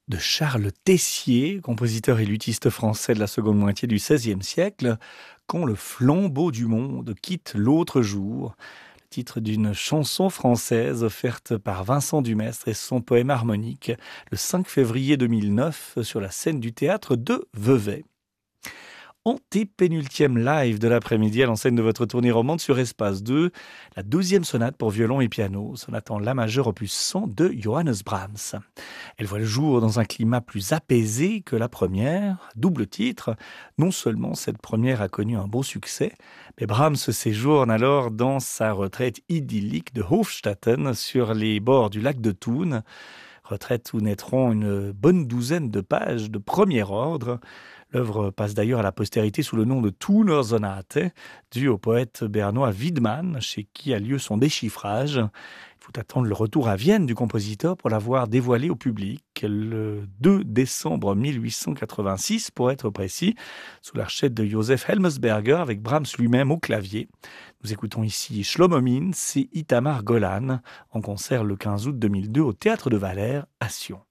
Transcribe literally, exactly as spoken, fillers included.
de Charles Tessier, compositeur et luthiste français de la seconde moitié du seizième siècle, quand le flambeau du monde quitte l'autre jour. Le titre d'une chanson française offerte par Vincent Dumestre et son poème harmonique le cinq février deux mille neuf sur la scène du théâtre de Vevey. Antépénultième live de l'après-midi à l'enseigne de votre tournée romande sur Espace deux, la douzième sonate pour violon et piano, sonate en la majeure opus cent de Johannes Brahms. Elle voit le jour dans un climat plus apaisé que la première, double titre. Non seulement cette première a connu un beau succès, mais Brahms séjourne alors dans sa retraite idyllique de Hofstatten sur les bords du lac de Thun, retraite où naîtront une bonne douzaine de pages de premier ordre. L'œuvre passe d'ailleurs à la postérité sous le nom de Thuner Sonate, due au poète bernois Wiedmann, chez qui a lieu son déchiffrage. Il faut attendre le retour à Vienne du compositeur pour l'avoir dévoilé au public, le deux décembre mille huit cent quatre-vingt-six, pour être précis, sous l'archette de Joseph Helmsberger, avec Brahms lui-même au clavier. Nous écoutons ici Shlomo Mintz et Itamar Golan, en concert le quinze août deux mille deux au Théâtre de Valère à Sion.